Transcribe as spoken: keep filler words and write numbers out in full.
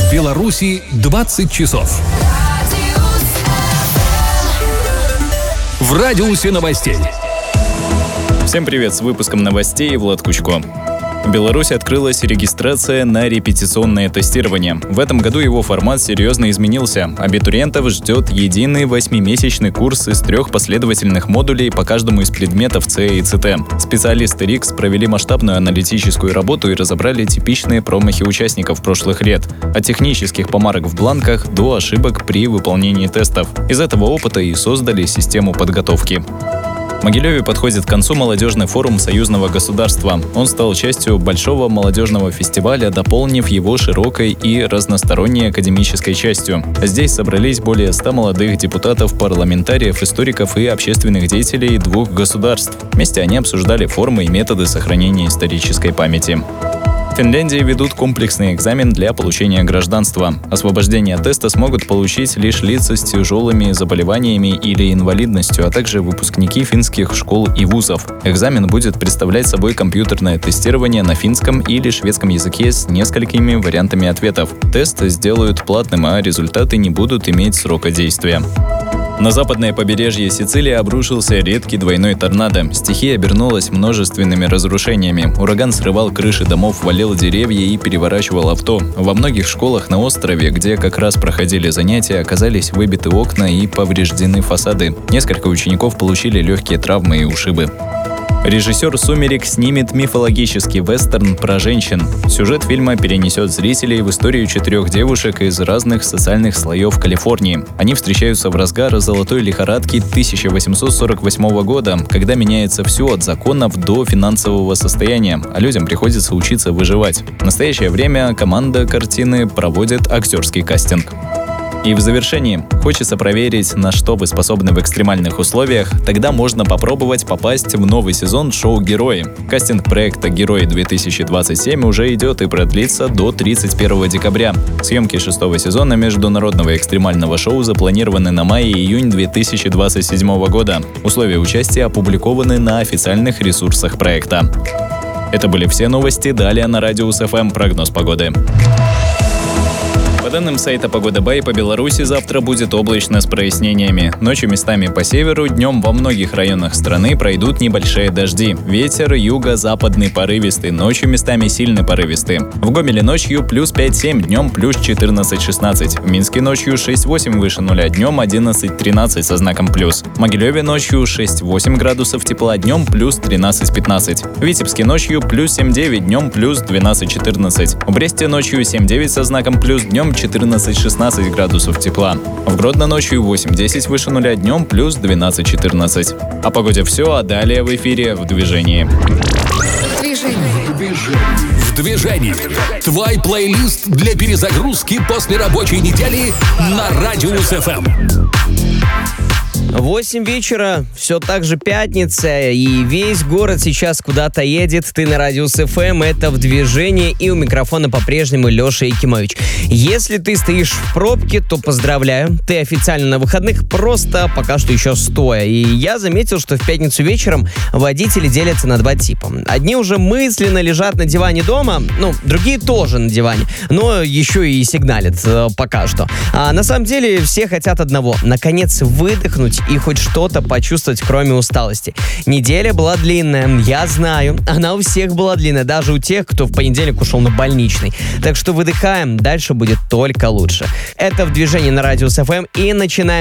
В Беларуси двадцать часов. В радиусе новостей. Всем привет, с выпуском новостей Влад Кучко. В Беларуси открылась регистрация на репетиционное тестирование. В этом году его формат серьезно изменился. Абитуриентов ждет единый восьмимесячный курс из трех последовательных модулей по каждому из предметов ЦЭ и ЦТ. Специалисты РИКС провели масштабную аналитическую работу и разобрали типичные промахи участников прошлых лет. От технических помарок в бланках до ошибок при выполнении тестов. Из этого опыта и создали систему подготовки. В Могилеве подходит к концу молодежный форум союзного государства. Он стал частью большого молодежного фестиваля, дополнив его широкой и разносторонней академической частью. Здесь собрались более ста молодых депутатов, парламентариев, историков и общественных деятелей двух государств. Вместе они обсуждали формы и методы сохранения исторической памяти. В Финляндии ведут комплексный экзамен для получения гражданства. Освобождение от теста смогут получить лишь лица с тяжелыми заболеваниями или инвалидностью, а также выпускники финских школ и вузов. Экзамен будет представлять собой компьютерное тестирование на финском или шведском языке с несколькими вариантами ответов. Тест сделают платным, а результаты не будут иметь срока действия. На западное побережье Сицилии обрушился редкий двойной торнадо. Стихия обернулась множественными разрушениями. Ураган срывал крыши домов, валил деревья и переворачивал авто. Во многих школах на острове, где как раз проходили занятия, оказались выбиты окна и повреждены фасады. Несколько учеников получили легкие травмы и ушибы. Режиссер «Сумерек» снимет мифологический вестерн про женщин. Сюжет фильма перенесет зрителей в историю четырех девушек из разных социальных слоев Калифорнии. Они встречаются в разгар золотой лихорадки тысяча восемьсот сорок восьмого года, когда меняется все от законов до финансового состояния, а людям приходится учиться выживать. В настоящее время команда картины проводит актерский кастинг. И в завершении хочется проверить, на что вы способны в экстремальных условиях. Тогда можно попробовать попасть в новый сезон шоу «Герои». Кастинг проекта «Герои-две тысячи двадцать семь» уже идет и продлится до тридцать первого декабря. Съемки шестого сезона международного экстремального шоу запланированы на май и июнь две тысячи двадцать седьмого года. Условия участия опубликованы на официальных ресурсах проекта. Это были все новости. Далее на Радиус эф эм прогноз погоды. По данным сайта Погода Бай, по Беларуси завтра будет облачно с прояснениями. Ночью местами по северу, днем во многих районах страны пройдут небольшие дожди. Ветер юго-западный порывистый, ночью местами сильный порывистый. В Гомеле ночью плюс пять-семь, днем плюс четырнадцать-шестнадцать. В Минске ночью шесть-восемь выше нуля, днем одиннадцать-тринадцать со знаком плюс. В Могилеве ночью шесть-восемь градусов тепла, днем плюс тринадцать-пятнадцать. В Витебске ночью плюс семь-девять, днем плюс двенадцать-четырнадцать. В Бресте ночью семь-девять со знаком плюс, днем четырнадцать-шестнадцать градусов тепла. В Гродно ночью восемь-десять выше нуля, днем плюс двенадцать-четырнадцать. О погоде все, а далее в эфире «В движении». В движении. Твой плейлист для перезагрузки после рабочей недели на Радиус эф эм. восемь вечера, все так же пятница, и весь город сейчас куда-то едет. Ты на Радиус эф эм, это «В движении», и у микрофона по-прежнему Леша Якимович. Если ты стоишь в пробке, то поздравляю, ты официально на выходных, просто пока что еще стоя. И я заметил, что в пятницу вечером водители делятся на два типа. Одни уже мысленно лежат на диване дома, ну, другие тоже на диване, но еще и сигналят э, пока что. А на самом деле все хотят одного — наконец выдохнуть и хоть что-то почувствовать, кроме усталости. Неделя была длинная, я знаю, она у всех была длинная, даже у тех, кто в понедельник ушел на больничный. Так что выдыхаем, дальше будет только лучше. Это «В движении» на Радиус эф эм, и начинаем